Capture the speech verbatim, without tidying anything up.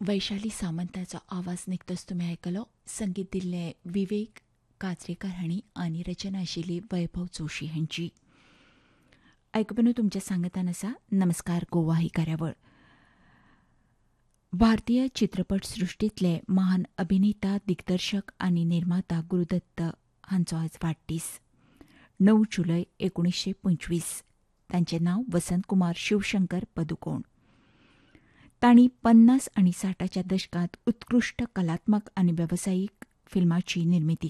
वैशाली सामंताचो आवाज निघतोच तुम्ही आयकलो. संगीत दिल्ले विवेक काजरेकर हांणी आनी रचना आशिल्ली वैभव जोशी हांची. आयकून तुमच्या सांगतान आसा नमस्कार गोवा ही कार्यावळ. भारतीय चित्रपट सृश्टींतले महान अभिनेता दिग्दर्शक आनी निर्माता गुरुदत्त हांचो आज वाडदीस. णव जुलय एकुणीशे पंचवीस. तांचें नांव वसंत कुमार शिवशंकर पदुकोण. तांणी पन्नास आनी साठाच्या दशकांत उत्कृश्ट कलात्मक आनी वेवसायीक फिल्मांची निर्मिती